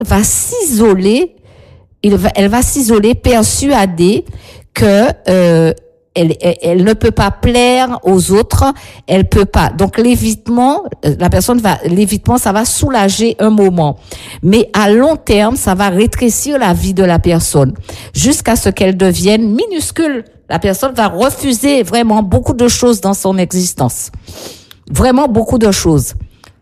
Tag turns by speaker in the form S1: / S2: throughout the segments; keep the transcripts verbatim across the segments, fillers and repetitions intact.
S1: va s'isoler, il va, elle va s'isoler persuadée que euh, elle, elle, elle ne peut pas plaire aux autres, elle peut pas. Donc l'évitement, la personne va, l'évitement, ça va soulager un moment, mais à long terme, ça va rétrécir la vie de la personne jusqu'à ce qu'elle devienne minuscule. La personne va refuser vraiment beaucoup de choses dans son existence, vraiment beaucoup de choses.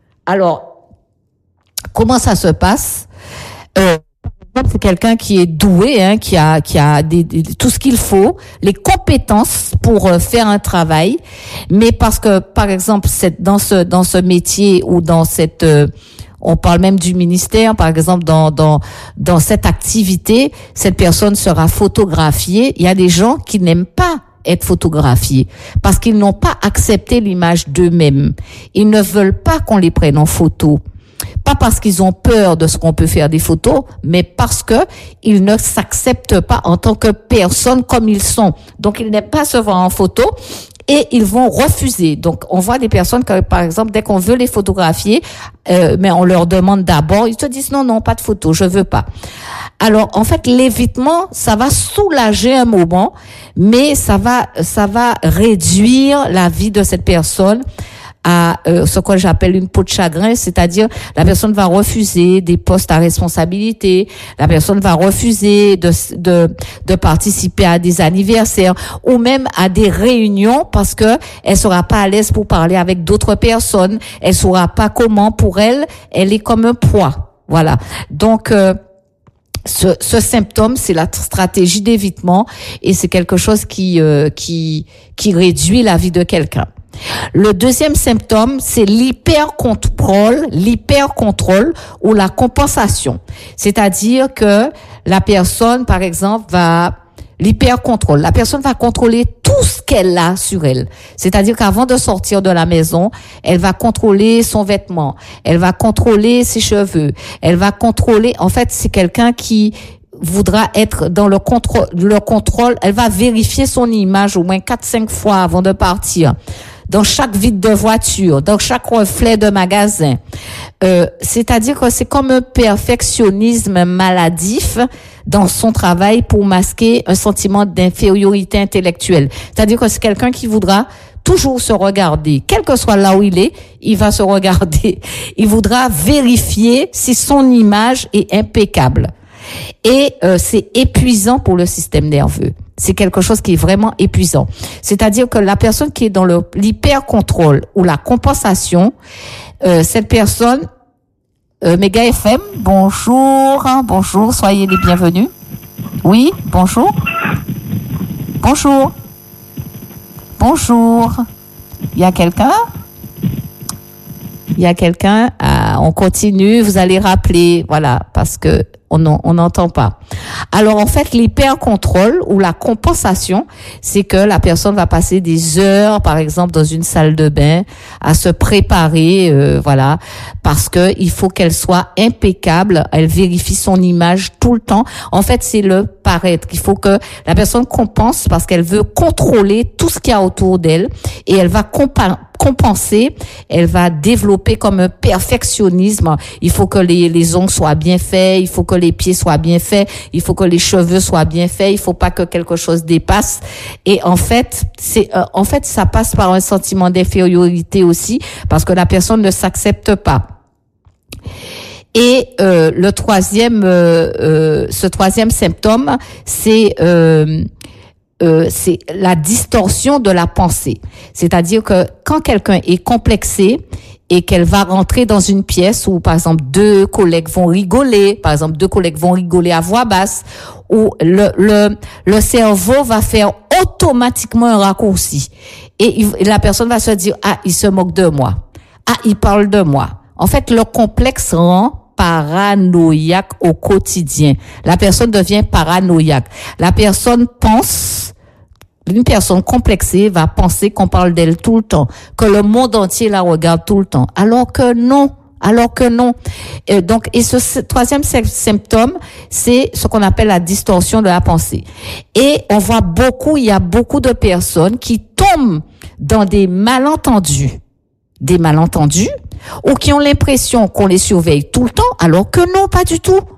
S1: Alors, comment ça se passe? Euh, c'est quelqu'un qui est doué, hein, qui a, qui a des, des, tout ce qu'il faut, les compétences pour euh, faire un travail, mais parce que, par exemple, c'est dans ce, dans ce métier ou dans cette, euh, on parle même du ministère, par exemple, dans, dans, dans cette activité, cette personne sera photographiée. Il y a des gens qui n'aiment pas être photographiés parce qu'ils n'ont pas accepté l'image d'eux-mêmes. Ils ne veulent pas qu'on les prenne en photo. Pas parce qu'ils ont peur de ce qu'on peut faire des photos, mais parce que ils ne s'acceptent pas en tant que personnes comme ils sont. Donc, ils n'aiment pas se voir en photo et ils vont refuser. Donc, on voit des personnes que, par exemple, dès qu'on veut les photographier, euh, mais on leur demande d'abord, ils te disent non, non, pas de photo, je veux pas. Alors, en fait, l'évitement, ça va soulager un moment, mais ça va, ça va réduire la vie de cette personne à euh, ce que j'appelle une peau de chagrin, c'est-à-dire la personne va refuser des postes à responsabilité, la personne va refuser de de de participer à des anniversaires ou même à des réunions parce que elle sera pas à l'aise pour parler avec d'autres personnes, elle saura pas comment, pour elle, elle est comme un poids. Voilà. Donc euh, Ce, ce symptôme, c'est la stratégie d'évitement et c'est quelque chose qui euh, qui qui réduit la vie de quelqu'un. Le deuxième symptôme, c'est l'hypercontrôle, l'hypercontrôle ou la compensation. C'est-à-dire que la personne, par exemple, va l'hypercontrôle. La personne va contrôler tout ce qu'elle a sur elle. C'est-à-dire qu'avant de sortir de la maison, elle va contrôler son vêtement, elle va contrôler ses cheveux, elle va contrôler, en fait, c'est quelqu'un qui voudra être dans le contrôle, le contrôle, elle va vérifier son image au moins quatre, cinq fois avant de partir. Dans chaque vide de voiture, dans chaque reflet de magasin. Euh, c'est-à-dire que c'est comme un perfectionnisme maladif dans son travail pour masquer un sentiment d'infériorité intellectuelle. C'est-à-dire que c'est quelqu'un qui voudra toujours se regarder. Quel que soit là où il est, il va se regarder. Il voudra vérifier si son image est impeccable. Et euh, c'est épuisant pour le système nerveux. C'est quelque chose qui est vraiment épuisant. C'est-à-dire que la personne qui est dans le l'hyper-contrôle ou la compensation, euh, cette personne, euh, Méga F M, bonjour, hein, bonjour, soyez les bienvenus. Oui, bonjour. Bonjour. Bonjour. Il y a quelqu'un? Il y a quelqu'un? Ah, on continue, vous allez rappeler, voilà, parce que on n'entend pas. Alors, en fait, l'hyper-contrôle ou la compensation, c'est que la personne va passer des heures, par exemple, dans une salle de bain, à se préparer, euh, voilà, parce que il faut qu'elle soit impeccable. Elle vérifie son image tout le temps. En fait, c'est le paraître. Il faut que la personne compense parce qu'elle veut contrôler tout ce qu'il y a autour d'elle et elle va compa- compenser. Elle va développer comme un perfectionnisme. Il faut que les, les ongles soient bien faits. Il faut que les pieds soient bien faits, il faut que les cheveux soient bien faits, il faut pas que quelque chose dépasse. Et en fait, c'est euh, en fait ça passe par un sentiment d'infériorité aussi parce que la personne ne s'accepte pas. Et euh, le troisième euh, euh, ce troisième symptôme, c'est euh, Euh, c'est la distorsion de la pensée. C'est-à-dire que quand quelqu'un est complexé et qu'elle va rentrer dans une pièce où, par exemple, deux collègues vont rigoler, par exemple, deux collègues vont rigoler à voix basse, où le, le, le cerveau va faire automatiquement un raccourci. Et, il, et la personne va se dire, ah, il se moque de moi. Ah, il parle de moi. En fait, le complexe rend paranoïaque au quotidien. La personne devient paranoïaque. La personne pense, une personne complexée va penser qu'on parle d'elle tout le temps, que le monde entier la regarde tout le temps, alors que non. Alors que non. Et donc, et ce, ce troisième symptôme, c'est ce qu'on appelle la distorsion de la pensée. Et on voit beaucoup, il y a beaucoup de personnes qui tombent dans des malentendus. Des malentendus ou qui ont l'impression qu'on les surveille tout le temps, alors que non, pas du tout.